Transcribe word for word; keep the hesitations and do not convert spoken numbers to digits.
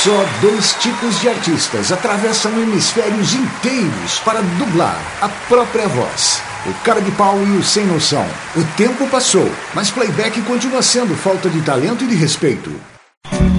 Só dois tipos de artistas atravessam hemisférios inteiros para dublar a própria voz. O cara de pau e o sem noção. O tempo passou, mas playback continua sendo falta de talento e de respeito.